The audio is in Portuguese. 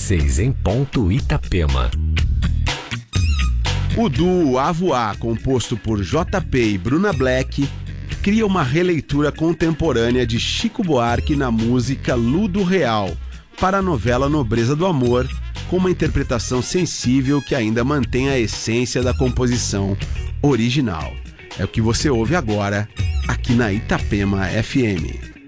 16 em ponto, Itapema. O duo Avoá, composto por JP e Bruna Black, cria uma releitura contemporânea de Chico Buarque na música Ludo Real, para a novela Nobreza do Amor, com uma interpretação sensível que ainda mantém a essência da composição original. É o que você ouve agora, aqui na Itapema FM.